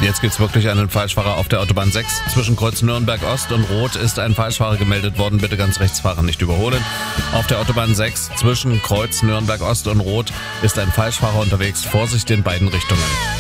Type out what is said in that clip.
Jetzt gibt's wirklich einen Falschfahrer auf der Autobahn 6. Zwischen Kreuz Nürnberg Ost und Rot ist ein Falschfahrer gemeldet worden. Bitte ganz rechts fahren, nicht überholen. Auf der Autobahn 6 zwischen Kreuz Nürnberg Ost und Rot ist ein Falschfahrer unterwegs. Vorsicht in beiden Richtungen.